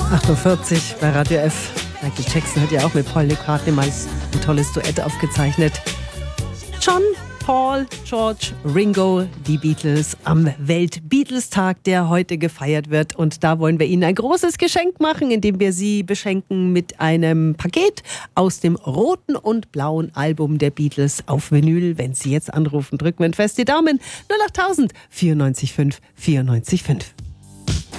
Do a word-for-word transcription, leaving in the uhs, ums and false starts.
achtundvierzig bei Radio F. Michael Jackson hat ja auch mit Paul McCartney mal ein tolles Duett aufgezeichnet. John, Paul, George, Ringo, die Beatles am Welt-Beatles-Tag, der heute gefeiert wird. Und da wollen wir Ihnen ein großes Geschenk machen, indem wir Sie beschenken mit einem Paket aus dem roten und blauen Album der Beatles auf Vinyl. Wenn Sie jetzt anrufen, drücken wir fest die Daumen. null acht tausend vierundneunzig fünf vierundneunzig fünf.